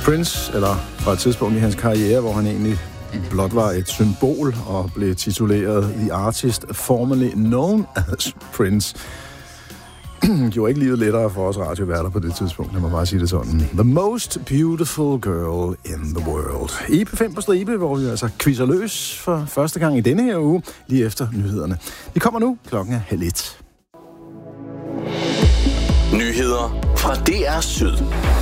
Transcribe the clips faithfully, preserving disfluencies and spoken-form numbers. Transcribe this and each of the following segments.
Prince, eller fra et tidspunkt i hans karriere, hvor han egentlig blot var et symbol og blev tituleret The Artist Formerly Known as Prince, gjorde ikke livet lettere for os radioværter på det tidspunkt, lad mig bare sige det sådan. The most beautiful girl in the world. E P fem på stribe, hvor vi altså quizzer løs for første gang i denne her uge, lige efter nyhederne. Vi kommer nu, klokken er halv et. Nyheder fra D R Syd.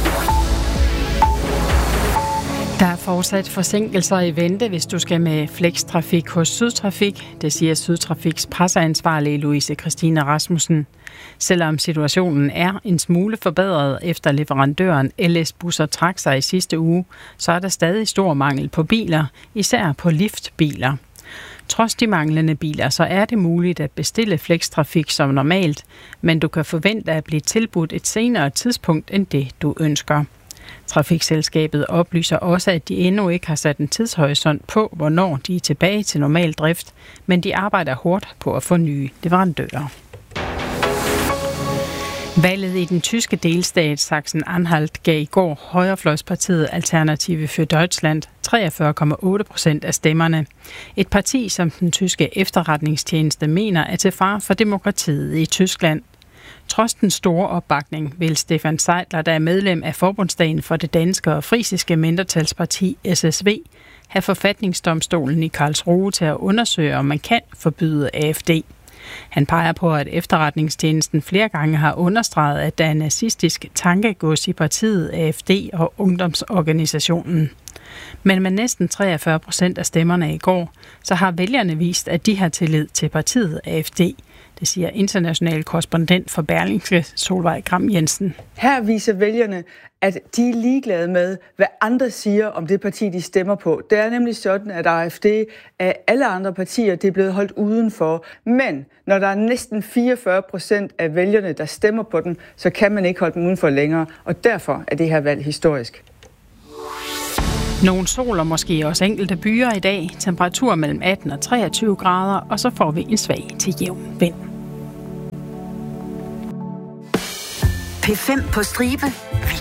Der er fortsat forsinkelser i vente, hvis du skal med flextrafik hos Sydtrafik. Det siger Sydtrafiks presseansvarlige Louise Christine Rasmussen. Selvom situationen er en smule forbedret efter leverandøren L S Busser trak sig i sidste uge, så er der stadig stor mangel på biler, især på liftbiler. Trods de manglende biler, så er det muligt at bestille flextrafik som normalt, men du kan forvente at blive tilbudt et senere tidspunkt end det, du ønsker. Trafikselskabet oplyser også, at de endnu ikke har sat en tidshorisont på, hvornår de er tilbage til normal drift, men de arbejder hårdt på at få nye leverandører. Valget i den tyske delstat Sachsen-Anhalt gav i går højrefløjspartiet Alternative für Deutschland treogfyrre komma otte procent af stemmerne. Et parti, som den tyske efterretningstjeneste mener er til fare for demokratiet i Tyskland. Trods den store opbakning vil Stefan Seidler, der er medlem af Forbundsdagen for det danske og frisiske mindretalsparti S S V, have forfatningsdomstolen i Karlsruhe til at undersøge, om man kan forbyde A F D. Han peger på, at efterretningstjenesten flere gange har understreget, at der er nazistisk tankegods i partiet A F D og ungdomsorganisationen. Men med næsten treogfyrre procent af stemmerne i går, så har vælgerne vist, at de har tillid til partiet A F D. Det siger international korrespondent for Berlingske, Solvej Gram Jensen. Her viser vælgerne, at de er ligeglade med, hvad andre siger om det parti, de stemmer på. Det er nemlig sådan, at A F D af alle andre partier, det er blevet holdt udenfor. Men når der er næsten fireogfyrre procent af vælgerne, der stemmer på den, så kan man ikke holde dem udenfor længere. Og derfor er det her valg historisk. Nogle sol og måske også enkelte byer i dag. Temperatur mellem atten og treogtyve grader, og så får vi en svag til jævn vind. P fem på stribe.